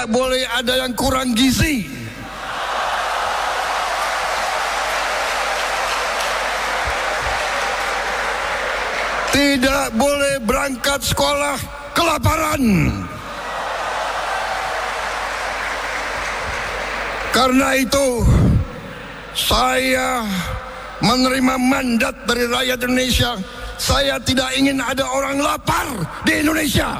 boleh ada yang kurang gizi. Tidak boleh berangkat sekolah kelaparan. Karena itu saya menerima mandat dari rakyat Indonesia. Saya tidak ingin ada orang lapar di Indonesia.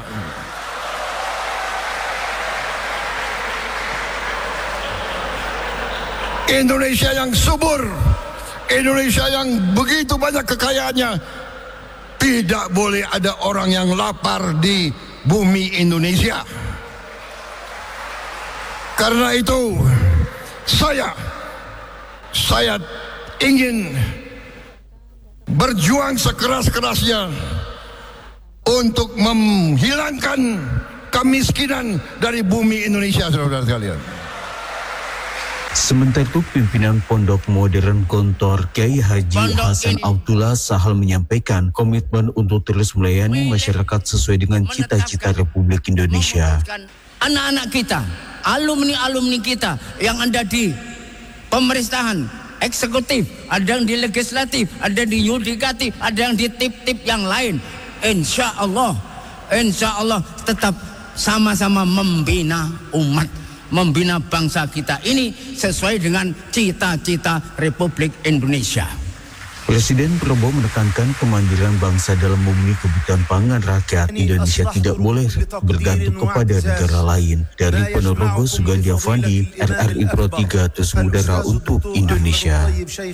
Indonesia yang subur, Indonesia yang begitu banyak kekayaannya, tidak boleh ada orang yang lapar di bumi Indonesia. Karena itu saya ingin berjuang sekeras-kerasnya untuk menghilangkan kemiskinan dari bumi Indonesia, saudara sekalian. Sementara itu, pimpinan Pondok Modern Gontor Kiai Haji Hasan Abdullah Sahal menyampaikan komitmen untuk terus melayani masyarakat sesuai dengan cita-cita Republik Indonesia. Anak-anak kita, alumni-alumni kita yang ada di pemerintahan eksekutif, ada yang di legislatif, ada di yudikatif, ada yang di tip-tip yang lain, insya Allah tetap sama-sama membina umat, membina bangsa kita ini sesuai dengan cita-cita Republik Indonesia. Presiden Prabowo menekankan kemandirian bangsa dalam memenuhi kebutuhan pangan rakyat. Indonesia tidak boleh bergantung kepada negara lain. Dari Ponorogo, Sugandi Avandi, RRI Pro 3, terus mudara untuk Indonesia.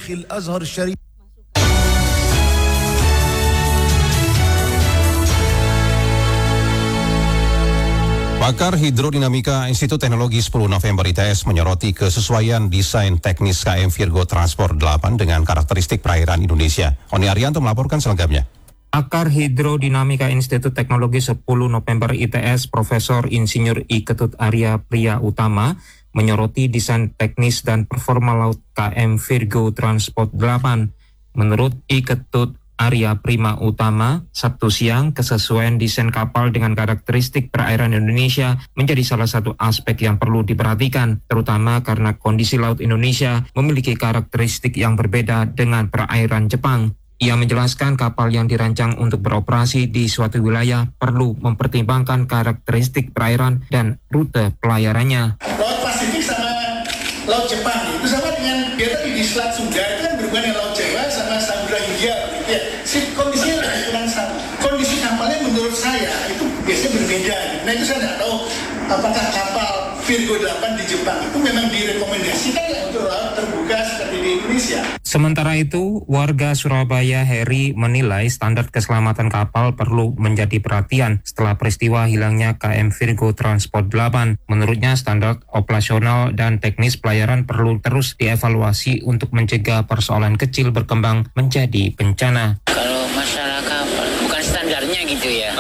Pakar Hidrodinamika Institut Teknologi 10 November ITS menyoroti kesesuaian desain teknis KM Virgo Transport 8 dengan karakteristik perairan Indonesia. Oni Arianto melaporkan selengkapnya. Pakar Hidrodinamika Institut Teknologi 10 November ITS Profesor Insinyur I Ketut Arya Priya Utama menyoroti desain teknis dan performa laut KM Virgo Transport 8. Menurut I Ketut Arya Prima Utama, Sabtu siang, kesesuaian desain kapal dengan karakteristik perairan Indonesia menjadi salah satu aspek yang perlu diperhatikan, terutama karena kondisi laut Indonesia memiliki karakteristik yang berbeda dengan perairan Jepang. Ia menjelaskan kapal yang dirancang untuk beroperasi di suatu wilayah perlu mempertimbangkan karakteristik perairan dan rute pelayarannya. Laut Pasifik sama Laut Jepang itu sama dengan dia tadi di Selat Sunda itu kan berhubungan dengan Laut Jawa sama Samudra Hindia. Ya, kondisinya kurang sama. Kondisi kapalnya menurut saya itu biasanya berbeda. Nah itu saya tidak tahu apakah kapal Virgo 8 di Jepang itu memang direkomendasikan ya untuk laut terbuka seperti di Indonesia. Sementara itu, warga Surabaya Heri menilai standar keselamatan kapal perlu menjadi perhatian setelah peristiwa hilangnya KM Virgo Transport 8. Menurutnya standar operasional dan teknis pelayaran perlu terus dievaluasi untuk mencegah persoalan kecil berkembang menjadi bencana. Kalau masalah kapal bukan standarnya gitu ya.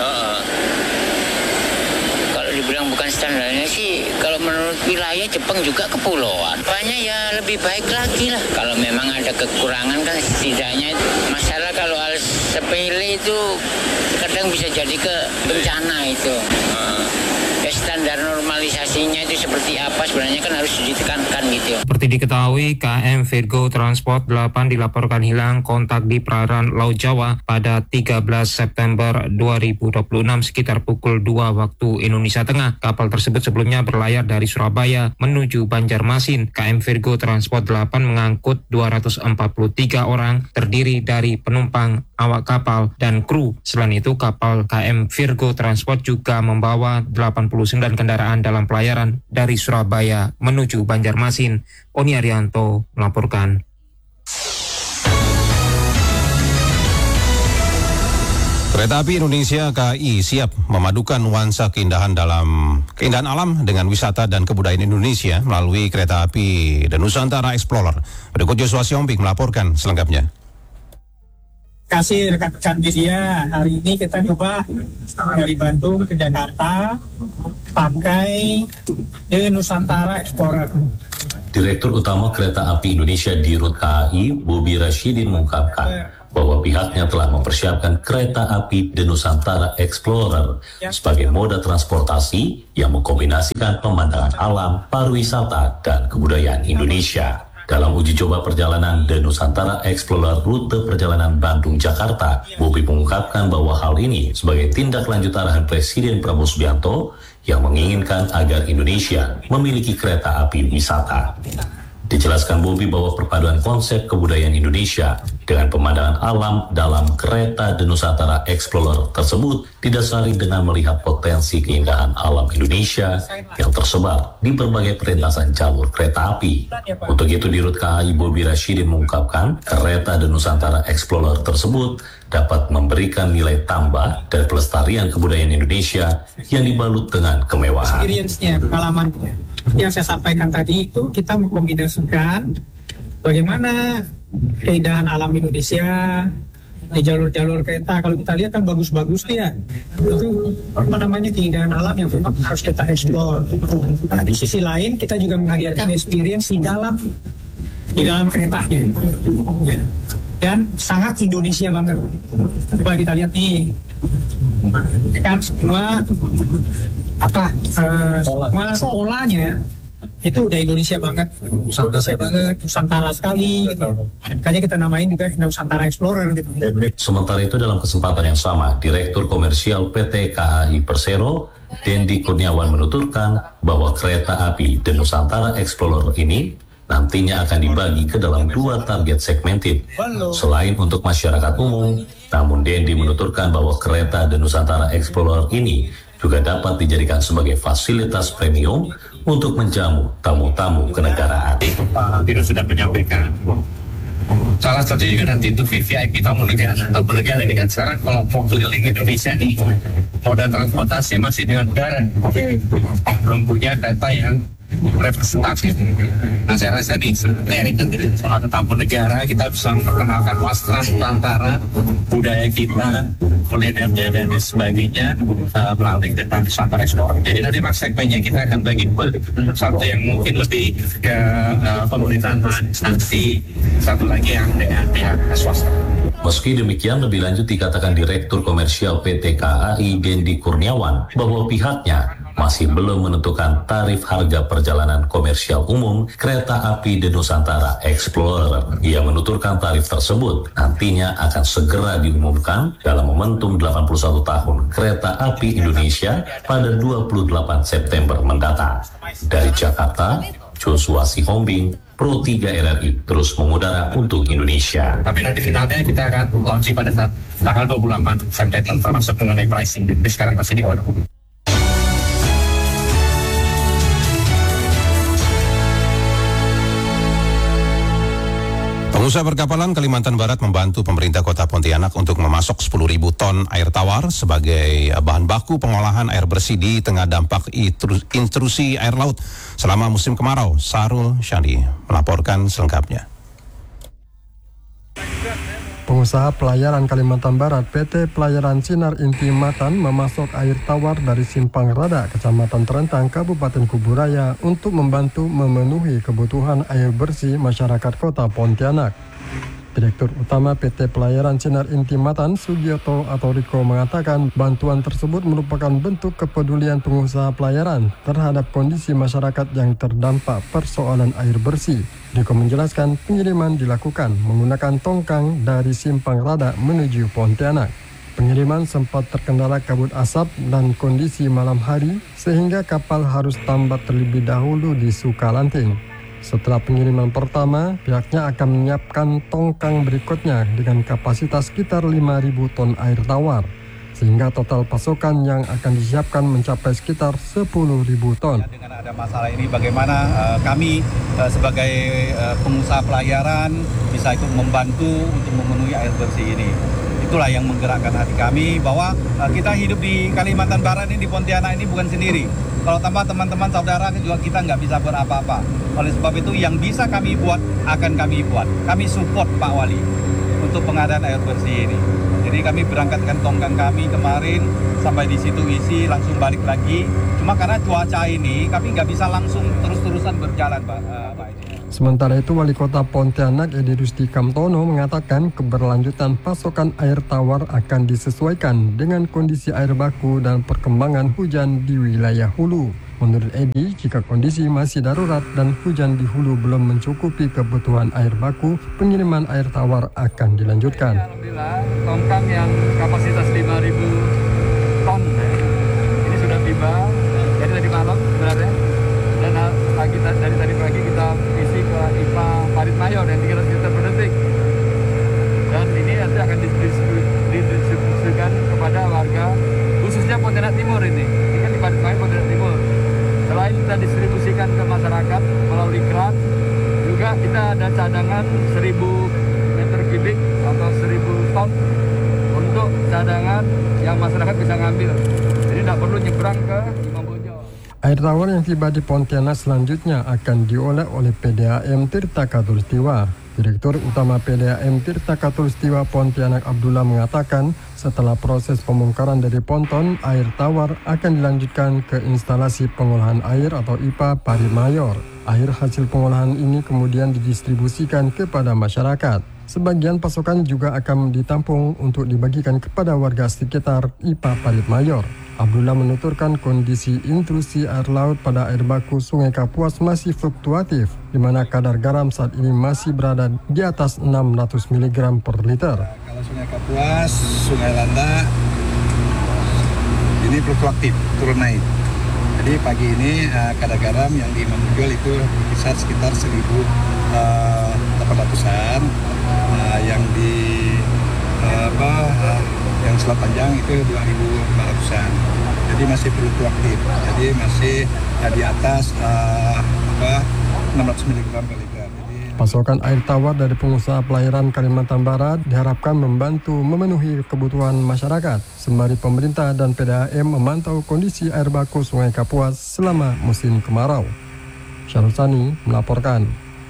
Kalau dibilang bukan standarnya sih, kalau menurut wilayah Jepang juga kepulauan. Banyak ya lebih baik lagi lah. Kalau memang ada kekurangan kan setidaknya masalah kalau hal sepele itu kadang bisa jadi ke bencana itu. Ya standar normalisasinya itu seperti apa sebenarnya kan harus ditekankan gitu. Seperti diketahui, KM Virgo Transport 8 dilaporkan hilang kontak di perairan Laut Jawa pada 13 September 2026 sekitar pukul 2 waktu Indonesia Tengah. Kapal tersebut sebelumnya berlayar dari Surabaya menuju Banjarmasin. KM Virgo Transport 8 mengangkut 243 orang terdiri dari penumpang, awak kapal, dan kru. Selain itu, kapal KM Virgo Transport juga membawa 89 kendaraan dalam pelayaran dari Surabaya menuju Banjarmasin. Oni Arianto melaporkan. Kereta Api Indonesia KAI siap memadukan nuansa keindahan alam dengan wisata dan kebudayaan Indonesia melalui kereta api The Nusantara Explorer. Berikut Joshua Siombing melaporkan selengkapnya. Kasih rekan-rekan media, hari ini kita coba dari Bandung ke Jakarta pakai The Nusantara Explorer. Direktur Utama Kereta Api Indonesia di Rut KAI, Bobi Rashidin mengungkapkan, bahwa pihaknya telah mempersiapkan kereta api The Nusantara Explorer sebagai moda transportasi yang mengkombinasikan pemandangan alam, pariwisata, dan kebudayaan Indonesia. Dalam uji coba perjalanan The Nusantara Explorer rute perjalanan Bandung-Jakarta, Bobi mengungkapkan bahwa hal ini sebagai tindak lanjut arahan Presiden Prabowo Subianto yang menginginkan agar Indonesia memiliki kereta api wisata. Dijelaskan Bobi bahwa perpaduan konsep kebudayaan Indonesia dengan pemandangan alam dalam kereta The Nusantara Explorer tersebut didasari dengan melihat potensi keindahan alam Indonesia yang tersebar di berbagai perlintasan jalur kereta api. Untuk itu, Dirut KAI Bobi Rashidin mengungkapkan kereta The Nusantara Explorer tersebut dapat memberikan nilai tambah dan pelestarian kebudayaan Indonesia yang dibalut dengan kemewahan. Experience-nya, pengalamannya. Yang saya sampaikan tadi itu kita mengkombinasikan bagaimana keindahan alam Indonesia di jalur-jalur kereta. Kalau kita lihat kan bagus-bagus ya, itu apa namanya keindahan alam yang memang harus kita eksplor. Nah, di sisi lain kita juga menghadirkan experience di dalam keretanya dan sangat Indonesia banget. Coba kita lihat nih, kan semua sekolahnya itu udah Indonesia banget, Nusantara sekali. Makanya kita namain juga Nusantara Explorer gitu. Sementara itu, dalam kesempatan yang sama, Direktur Komersial PT KAI Persero, Dendi Kurniawan, menuturkan bahwa kereta api The Nusantara Explorer ini nantinya akan dibagi ke dalam 2 target segmented. Selain untuk masyarakat umum, namun Dendi menuturkan bahwa kereta The Nusantara Explorer ini juga dapat dijadikan sebagai fasilitas premium untuk menjamu tamu-tamu kenegaraan. Pak Tino sudah menyampaikan salah satu juga nanti itu VVIP tamu negara ini kan sekarang kalau mau keliling Indonesia nih moda transportasi masih dengan udara, belum punya data yang representatif. Nah, saya rasa nih dari soal tamu negara kita bisa memperkenalkan wastra Nusantara, budaya kita, kulinernya dan sebagainya melalui tentang Nusantara Explorer. Jadi nanti segmennya kita akan bagi satu yang mungkin lebih ke pemerintahan instansi, satu lagi yang dengan pihak swasta. Meski demikian, lebih lanjut dikatakan Direktur Komersial PT KAI Dendi Kurniawan bahwa pihaknya masih belum menentukan tarif harga perjalanan komersial umum kereta api The Nusantara Explorer. Ia menuturkan tarif tersebut nantinya akan segera diumumkan dalam momentum 81 tahun kereta api Indonesia pada 28 September mendatang. Dari Jakarta, Joshua Sihombing, Pro 3 RRI terus mengudara untuk Indonesia. Tapi nanti finalnya kita akan launching pada saat tanggal 28 September, termasuk mengenai pricing. Jadi sekarang masih di order. Pengusaha perkapalan Kalimantan Barat membantu pemerintah Kota Pontianak untuk memasok 10.000 ton air tawar sebagai bahan baku pengolahan air bersih di tengah dampak intrusi air laut selama musim kemarau. Sarul Syandi melaporkan selengkapnya. Pengusaha pelayaran Kalimantan Barat PT Pelayaran Sinar Inti Matan memasok air tawar dari Simpang Rada, Kecamatan Terentang, Kabupaten Kuburaya untuk membantu memenuhi kebutuhan air bersih masyarakat Kota Pontianak. Direktur Utama PT Pelayaran Sinar Inti Matan, Sugioto atau Riko, mengatakan bantuan tersebut merupakan bentuk kepedulian pengusaha pelayaran terhadap kondisi masyarakat yang terdampak persoalan air bersih. Riko menjelaskan pengiriman dilakukan menggunakan tongkang dari Simpang Rada menuju Pontianak. Pengiriman sempat terkendala kabut asap dan kondisi malam hari sehingga kapal harus tambat terlebih dahulu di Sukalanting. Setelah pengiriman pertama, pihaknya akan menyiapkan tongkang berikutnya dengan kapasitas sekitar 5.000 ton air tawar, sehingga total pasokan yang akan disiapkan mencapai sekitar 10.000 ton. Dengan ada masalah ini, bagaimana kami sebagai pengusaha pelayaran bisa ikut membantu untuk memenuhi air bersih ini. Itulah yang menggerakkan hati kami bahwa kita hidup di Kalimantan Barat ini, di Pontianak ini bukan sendiri. Kalau tambah teman-teman saudara juga kita nggak bisa berapa-apa. Oleh sebab itu yang bisa kami buat akan kami buat. Kami support Pak Wali untuk pengadaan air bersih ini. Jadi kami berangkatkan tongkang kami kemarin sampai di situ isi langsung balik lagi. Cuma karena cuaca ini kami nggak bisa langsung terus-terusan berjalan Pak. Sementara itu, Wali Kota Pontianak Edi Rusti Kamtono mengatakan keberlanjutan pasokan air tawar akan disesuaikan dengan kondisi air baku dan perkembangan hujan di wilayah hulu. Menurut Edi, jika kondisi masih darurat dan hujan di hulu belum mencukupi kebutuhan air baku, pengiriman air tawar akan dilanjutkan. Alhamdulillah, tongkang yang kapasitas 5.000 ton ini sudah tiba dari tadi malam sebenarnya. Dan dari tadi pagi kita isi ke IPA Parit Mayor yang 300 liter per detik. Dan ini nanti akan didistribusikan kepada warga, khususnya Pontianak Timur ini. Ini kan di Parit Mayor Pontianak Timur. Selain kita distribusikan ke masyarakat melalui kran, juga kita ada cadangan 1.000 meter kubik atau 1.000 ton untuk cadangan yang masyarakat bisa ngambil. Jadi tidak perlu nyebrang ke Imam Bonjol. Air tawar yang tiba di Pontianak selanjutnya akan diolah oleh PDAM Tirta Khatulistiwa. Direktur Utama PDAM Tirta Khatulistiwa Pontianak Abdullah mengatakan setelah proses pembongkaran dari ponton, air tawar akan dilanjutkan ke instalasi pengolahan air atau IPA Parit Mayor. Air hasil pengolahan ini kemudian didistribusikan kepada masyarakat. Sebagian pasokan juga akan ditampung untuk dibagikan kepada warga sekitar IPA Parit Mayor. Abdullah menuturkan kondisi intrusi air laut pada air baku Sungai Kapuas masih fluktuatif, di mana kadar garam saat ini masih berada di atas 600 mg per liter. Kalau Sungai Kapuas, Sungai Landak, ini fluktuatif, turun naik. Jadi pagi ini kadar garam yang di Imam Bonjol itu berkisar sekitar 1.800-an, yang di yang Selat Panjang itu 2.400-an. Jadi masih fluktuatif. Jadi masih di atas 600 mg per liter. Pasokan air tawar dari pengusaha pelayaran Kalimantan Barat diharapkan membantu memenuhi kebutuhan masyarakat, sembari pemerintah dan PDAM memantau kondisi air baku Sungai Kapuas selama musim kemarau. Syarul Sani melaporkan.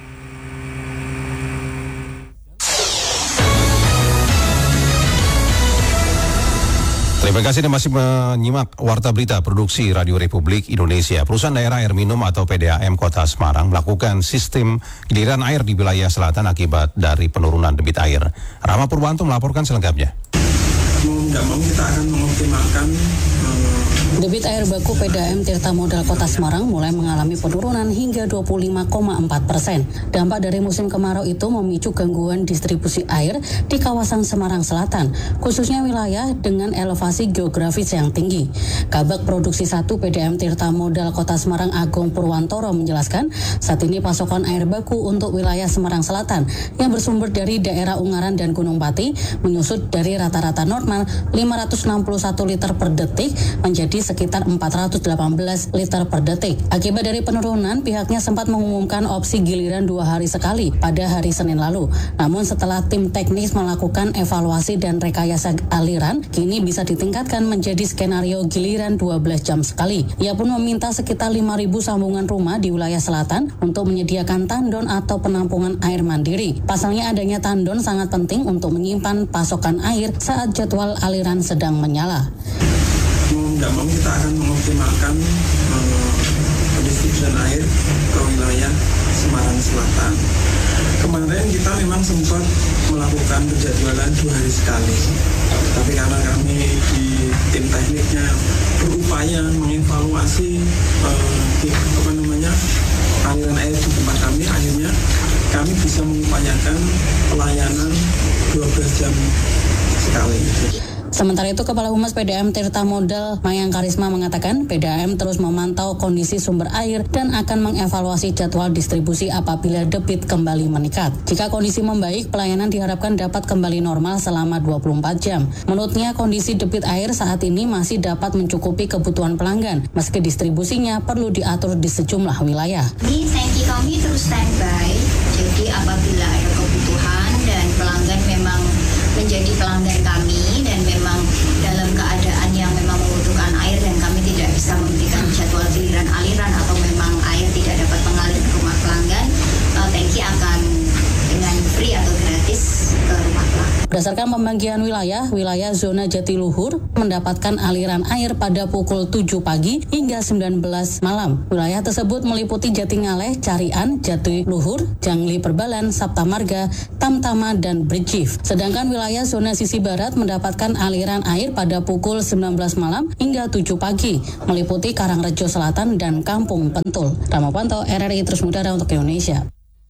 Terima kasih Anda masih menyimak Warta Berita Produksi Radio Republik Indonesia. Perusahaan Daerah Air Minum atau PDAM Kota Semarang melakukan sistem giliran air di wilayah selatan akibat dari penurunan debit air. Rama Purwanto melaporkan selengkapnya. Mau nggak mau kita akan mengoptimalkan debit air baku PDAM Tirta Modal Kota Semarang mulai mengalami penurunan hingga 25,4%. Dampak dari musim kemarau itu memicu gangguan distribusi air di kawasan Semarang Selatan, khususnya wilayah dengan elevasi geografis yang tinggi. Kabag Produksi 1 PDAM Tirta Modal Kota Semarang Agung Purwantoro menjelaskan, saat ini pasokan air baku untuk wilayah Semarang Selatan yang bersumber dari daerah Ungaran dan Gunung Pati menyusut dari rata-rata normal 561 liter per detik menjadi sekitar 418 liter per detik. Akibat dari penurunan, pihaknya sempat mengumumkan opsi giliran 2 hari sekali pada hari Senin lalu. Namun setelah tim teknis melakukan evaluasi dan rekayasa aliran, kini bisa ditingkatkan menjadi skenario giliran 12 jam sekali. Ia pun meminta sekitar 5.000 sambungan rumah di wilayah selatan untuk menyediakan tandon atau penampungan air mandiri. Pasalnya adanya tandon sangat penting untuk menyimpan pasokan air saat jadwal aliran sedang menyala. Mau nggak mau kita akan mengoptimalkan pendistribusian air ke wilayah Semarang Selatan. Kemarin kita memang sempat melakukan penjadwalan 2 hari sekali, tapi karena kami di tim tekniknya berupaya mengevaluasi aliran air di tempat kami, akhirnya kami bisa mengupayakan pelayanan 12 jam sekali. Sementara itu, Kepala Humas PDAM Tirta Modal Mayang Karisma mengatakan PDAM terus memantau kondisi sumber air dan akan mengevaluasi jadwal distribusi apabila debit kembali meningkat. Jika kondisi membaik, pelayanan diharapkan dapat kembali normal selama 24 jam. Menurutnya, kondisi debit air saat ini masih dapat mencukupi kebutuhan pelanggan, meski distribusinya perlu diatur di sejumlah wilayah. Ini tangki kami terus standby, jadi apabila ada kebutuhan dan pelanggan memang menjadi pelanggan kami dan memang dalam keadaan yang memang membutuhkan air dan kami tidak bisa memberikan jadwal giliran aliran atau memang air tidak dapat mengalir ke rumah pelanggan, tangki akan dengan free atau gratis ke rumah pelanggan. Berdasarkan pembagian wilayah zona Jatiluhur mendapatkan aliran air pada pukul 7 pagi hingga 19 malam. Wilayah tersebut meliputi Jatingaleh, Carian, Jatiluhur, Jangli Perbalan, Saptamarga, Tamtama, dan Brigif. Sedangkan wilayah zona sisi barat mendapatkan aliran air pada pukul 19 malam hingga 7 pagi, meliputi Karangrejo Selatan dan Kampung Pentul. Ramapanto, RRI Terus Mudara untuk Indonesia.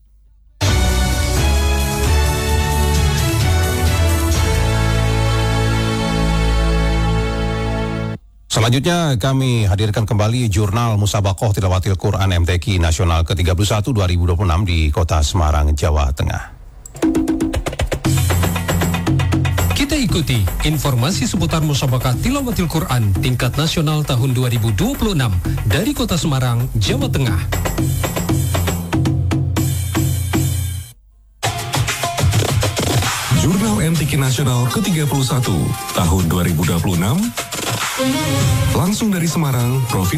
Selanjutnya kami hadirkan kembali jurnal Musabakoh Tilawatil Quran MTQ Nasional ke-31 2026 di Kota Semarang, Jawa Tengah. Kita ikuti informasi seputar Musabakah Tilawatil Quran tingkat nasional tahun 2026 dari Kota Semarang, Jawa Tengah. Jurnal MTQ Nasional ke-31 tahun 2026 langsung dari Semarang, Provinsi